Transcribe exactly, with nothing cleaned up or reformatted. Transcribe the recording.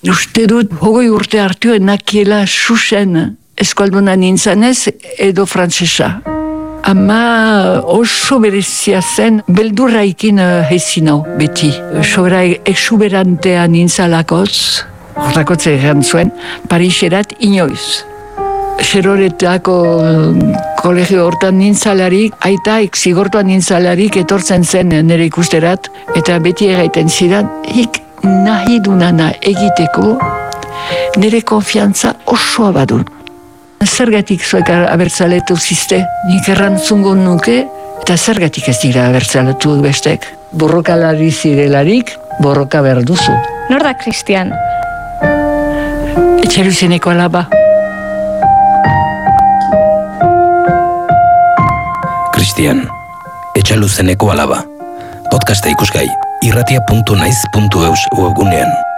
Uste dut, hogoi urte hartu enakiela susen eskualduna nintzanez edo frantsesa. Ama oso berezia zen, beldurraikin uh, hezin hau, beti. Sobera exuberantea nintzalakoz, hortakotze egan zuen, Pariserat inoiz. Xeroretako kolegio hortan nintzalarik, aitaik zigortuan nintzalarik etortzen zen nire ikusterat, eta beti egiten zidan, hik nahi dunana egiteko, nire konfiantza osoa badun. Zergatik zuek abertzaletu ziste, nik errantzungo nuke, eta zergatik ez dira abertzaletu bestek. Borrokalari zirelarik, borroka behar duzu. Nor da Kristian? Etxeluzeneko alaba. Kristian, Etxeluzeneko alaba. Podcasta ikusgai, irratia puntu naiz puntu eus webgunean.